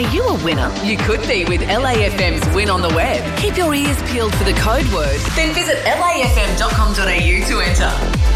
Are you a winner? You could be with LAFM's Win on the Web. Keep your ears peeled for the code word. Then visit lafm.com.au to enter.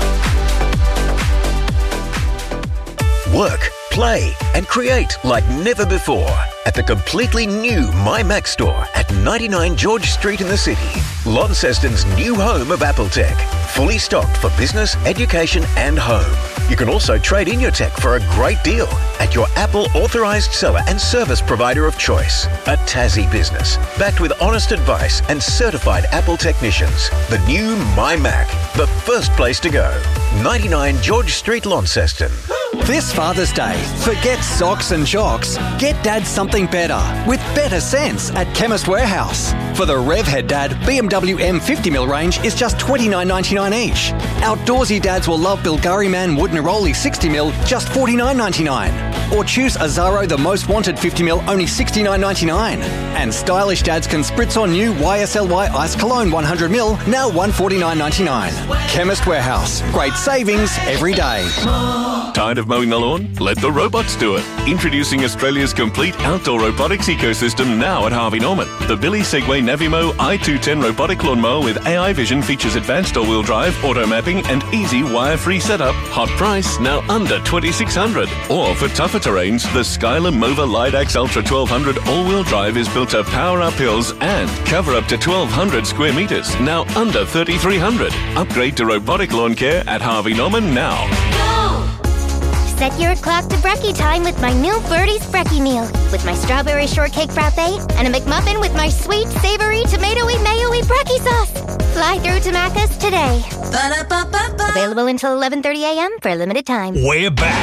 Work, play and create like never before at the completely new MyMac store at 99 George Street in the city. Launceston's new home of Apple tech. Fully stocked for business, education and home. You can also trade in your tech for a great deal at your Apple authorised seller and service provider of choice. A Tassie business, backed with honest advice and certified Apple technicians. The new MyMac, the first place to go. 99 George Street, Launceston. This Father's Day, forget socks and shocks. Get Dad something better with better sense at Chemist Warehouse. For the Revhead Dad BMW M50mm range is just $29.99 each. Outdoorsy dads will love Bulgari Man Wood Neroli 60mm, just $49.99. Or choose Azaro the Most Wanted 50mm, only $69.99. And stylish dads can spritz on new YSLY Ice Cologne 100ml, now $149.99. Chemist Warehouse, great savings every day. Tired of mowing the lawn? Let the robots do it. Introducing Australia's complete outdoor robotics ecosystem now at Harvey Norman. The Billy Segway Navimo i210 robotic lawnmower with AI vision features advanced all-wheel drive, auto mapping and easy wire-free setup. Hot price, now under $2,600. Or for tougher terrains, the Skylar Mova Lidax Ultra 1200 all-wheel drive is built to power up hills and cover up to 1,200 square metres, now under $3,300. Upgrade to robotic lawn care at Harvey Norman now. Set your clock to brekkie time with my new Birdie's Brekkie meal. With my strawberry shortcake frappe and a McMuffin with my sweet, savoury, tomatoey, mayo-y brekkie sauce. Fly through to Macca's today. Ba-da-ba-ba-ba. Available until 11:30 a.m. for a limited time. We're back.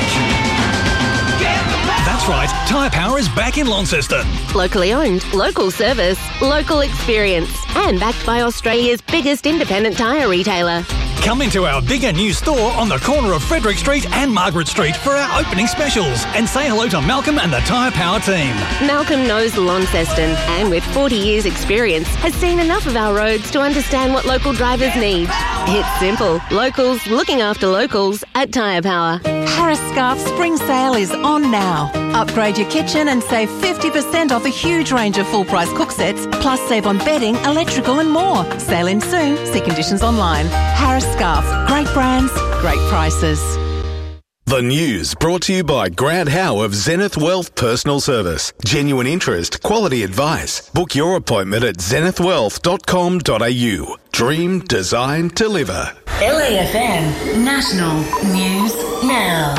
That's right, Tyre Power is back in Launceston. Locally owned, local service, local experience, and backed by Australia's biggest independent tyre retailer. Come into our bigger new store on the corner of Frederick Street and Margaret Street for our opening specials and say hello to Malcolm and the Tyre Power team. Malcolm knows Launceston and with 40 years experience has seen enough of our roads to understand what local drivers need. It's simple. Locals looking after locals at Tyre Power. Harris Scarf Spring Sale is on now. Upgrade your kitchen and save 50% off a huge range of full-price cook sets, plus save on bedding, electrical and more. Sale in soon. See conditions online. Harris Scarf. Great brands, great prices. The news brought to you by Grant Howe of Zenith Wealth Personal Service. Genuine interest, quality advice. Book your appointment at zenithwealth.com.au. Dream, design, deliver. LAFM National News Now.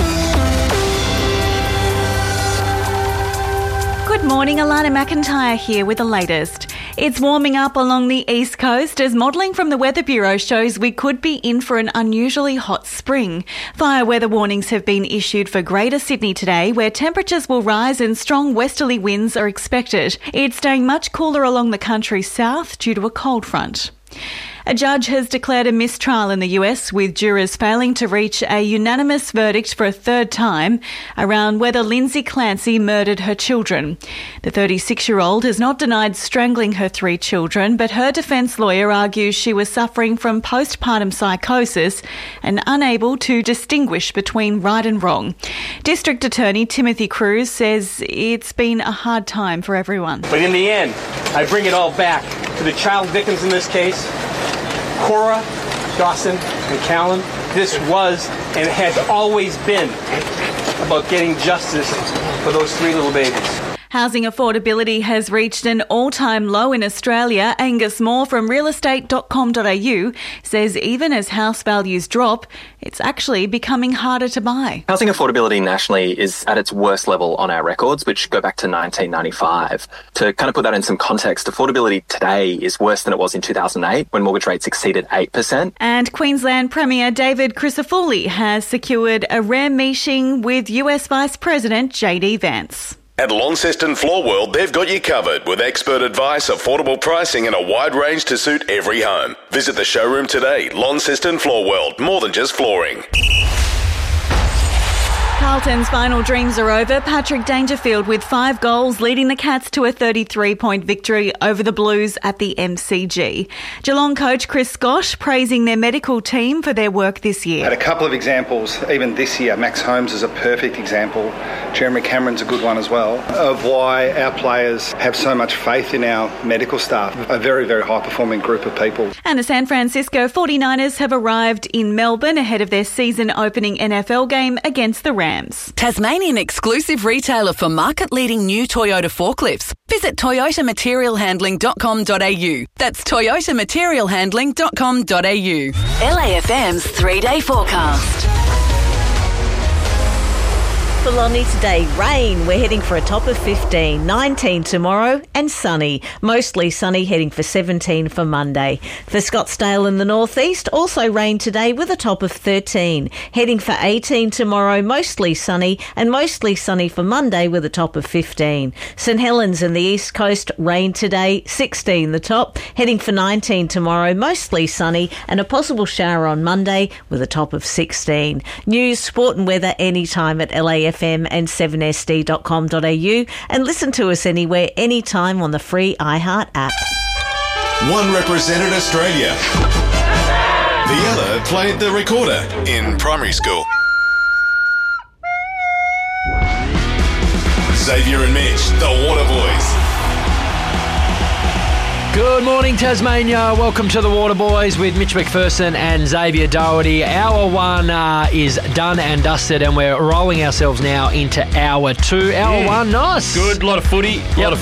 Good morning, Alana McIntyre here with the latest. It's warming up along the east coast as modelling from the Weather Bureau shows we could be in for an unusually hot spring. Fire weather warnings have been issued for Greater Sydney today, where temperatures will rise and strong westerly winds are expected. It's staying much cooler along the country south due to a cold front. A judge has declared a mistrial in the US, with jurors failing to reach a unanimous verdict for a third time around whether Lindsay Clancy murdered her children. The 36-year-old has not denied strangling her 3 children, but her defence lawyer argues she was suffering from postpartum psychosis and unable to distinguish between right and wrong. District Attorney Timothy Cruz says it's been a hard time for everyone. But in the end, I bring it all back to the child victims in this case. Cora, Dawson, and Callan. This was and has always been about getting justice for those 3 little babies. Housing affordability has reached an all-time low in Australia. Angus Moore from realestate.com.au says even as house values drop, it's actually becoming harder to buy. Housing affordability nationally is at its worst level on our records, which go back to 1995. To kind of put that in some context, affordability today is worse than it was in 2008 when mortgage rates exceeded 8%. And Queensland Premier David Crisafulli has secured a rare meeting with US Vice President JD Vance. At Launceston Floor World, they've got you covered with expert advice, affordable pricing and a wide range to suit every home. Visit the showroom today. Launceston Floor World, more than just flooring. Carlton's final dreams are over. Patrick Dangerfield with 5 goals leading the Cats to a 33-point victory over the Blues at the MCG. Geelong coach Chris Scott praising their medical team for their work this year. Had a couple of examples, even this year. Max Holmes is a perfect example. Jeremy Cameron's a good one as well, of why our players have so much faith in our medical staff. A very, very high-performing group of people. And the San Francisco 49ers have arrived in Melbourne ahead of their season-opening NFL game against the Rams. Tasmanian exclusive retailer for market-leading new Toyota forklifts. Visit toyotamaterialhandling.com.au. That's toyotamaterialhandling.com.au. LAFM's 3-day forecast. For Lonnie today, rain. We're heading for a top of 15, 19 tomorrow and sunny. Mostly sunny, heading for 17 for Monday. For Scottsdale in the northeast, also rain today with a top of 13. Heading for 18 tomorrow, mostly sunny and mostly sunny for Monday with a top of 15. St Helens in the east coast, rain today, 16 the top. Heading for 19 tomorrow, mostly sunny and a possible shower on Monday with a top of 16. News, sport and weather anytime at LAFM and 7sd.com.au and listen to us anywhere, anytime on the free iHeart app. One represented Australia. Viella played the recorder in primary school. Xavier and Mitch, the Water Boys. Good morning, Tasmania. Welcome to the Water Boys with Mitch McPherson and Xavier Doherty. Hour 1 is done and dusted, and we're rolling ourselves now into Hour 2. Hour 1, nice. Good, a lot of footy,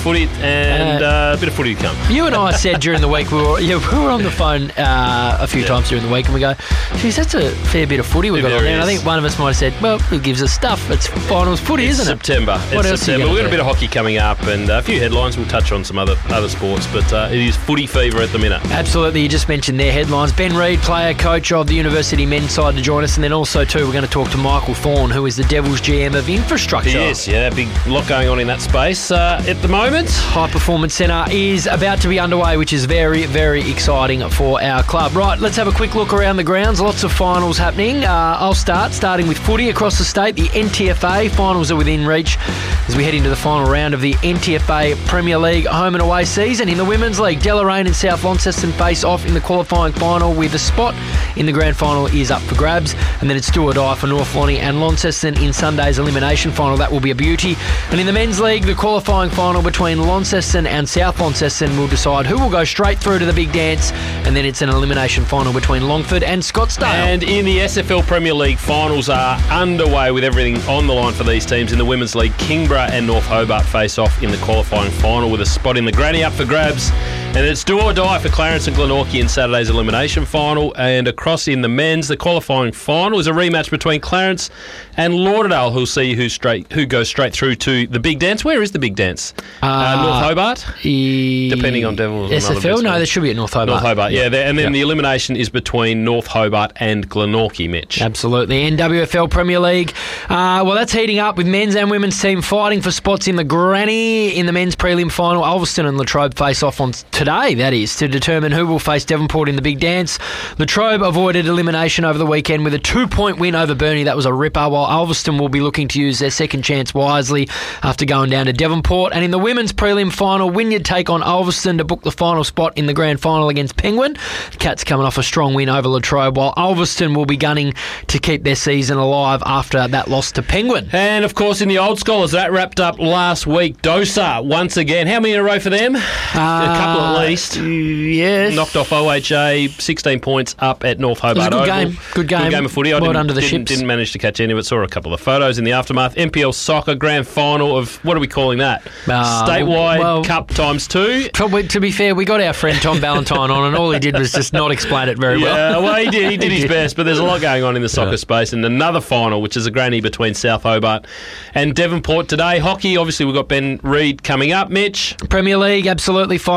and a bit of footy to come. You and I said during the week, we were on the phone a few times during the week, and we go, geez, that's a fair bit of footy we've got on there. And I think one of us might have said, well, who gives us stuff? It's finals footy, isn't it? September. What else September. We've got a bit of hockey coming up and a few headlines. We'll touch on some other sports, but it is footy fever at the minute. Absolutely. You just mentioned their headlines. Ben Reid, player, coach of the University men's side, to join us. And then also, too, we're going to talk to Michael Thorne, who is the Devils GM of infrastructure. Yes, big lot going on in that space at the moment. High Performance Centre is about to be underway, which is very, very exciting for our club. Right, let's have a quick look around the grounds. Lots of finals happening. I'll starting with footy across the state. The NTFA finals are within reach as we head into the final round of the NTFA Premier League home and away season. In the Women's League, Deloraine and South Launceston face off in the qualifying final, with a spot in the grand final is up for grabs, and then it's do or die for North Lonnie and Launceston in Sunday's elimination final. That will be a beauty. And in the Men's League, the qualifying final between Launceston and South Launceston will decide who will go straight through to the big dance, and then it's an elimination final between Longford and Scottsdale. And in the SFL Premier League, finals are underway with everything on the line for these teams. In the Women's League, Kingborough and North Hobart face off in the qualifying final, with a spot in the granny up for grabs. And it's do or die for Clarence and Glenorchy in Saturday's elimination final. And across in the men's, the qualifying final is a rematch between Clarence and Lauderdale, who'll see who goes straight through to the big dance. Where is the big dance? North Hobart? Depending on Devils. SFL? No, there should be at North Hobart. North Hobart, yeah. And then the elimination is between North Hobart and Glenorchy, Mitch. Absolutely. NWFL Premier League. Well, that's heating up with men's and women's team fighting for spots in the granny. In the men's prelim final, Ulverston and Latrobe face off on today, that is, to determine who will face Devonport in the big dance. Latrobe avoided elimination over the weekend with a 2-point win over Burnie. That was a ripper, while Ulverston will be looking to use their second chance wisely after going down to Devonport. And in the women's prelim final, Wynyard take on Ulverston to book the final spot in the grand final against Penguin. The Cats coming off a strong win over Latrobe, while Ulverston will be gunning to keep their season alive after that loss to Penguin. And of course, in the Old Scholars, that wrapped up last week. Dosa once again. How many in a row for them? A couple at least. Yes. Knocked off OHA, 16 points up at North Hobart. It was a good game. Good game of footy. I didn't manage to catch any of it. Saw a couple of photos in the aftermath. NPL Soccer Grand Final of, what are we calling that? Statewide Cup times 2. To be fair, we got our friend Tom Ballantyne on, and all he did was just not explain it very well. Yeah, well, he did his best, but there's a lot going on in the soccer space. And another final, which is a granny between South Hobart and Devonport today. Hockey, obviously, we've got Ben Reid coming up. Mitch? Premier League, absolutely. Finals today.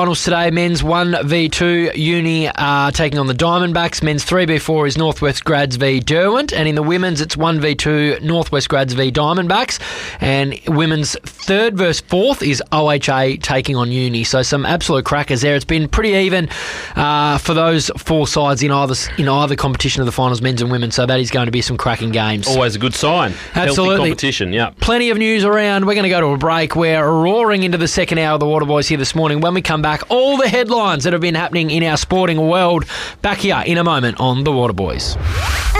OHA men's 1v2 Uni taking on the Diamondbacks. Men's 3v4 is Northwest Grads v Derwent. And in the women's, it's 1v2 Northwest Grads v Diamondbacks. And women's 3rd versus 4th is OHA taking on Uni. So some absolute crackers there. It's been pretty even for those 4 sides in either competition of the finals, men's and women's. So that is going to be some cracking games. Always a good sign. Absolutely. Healthy competition, yeah. Plenty of news around. We're going to go to a break. We're roaring into the second hour of the Waterboys here this morning. When we come back, all the headlines that have been happening in our sporting world. Back here in a moment on the Waterboys.